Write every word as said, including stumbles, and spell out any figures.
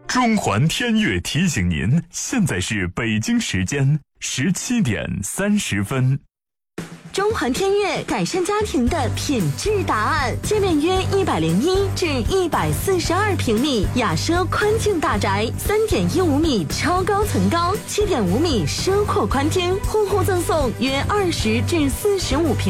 中环天悦提醒您，现在是北京时间十七点三十分。 中环天悦改善家庭的品质答案，界面约一百零一至一百四十二平米，雅奢宽境大宅，三点一五米超高层高，七点五米奢阔宽厅，户户赠送约二十至四十五平。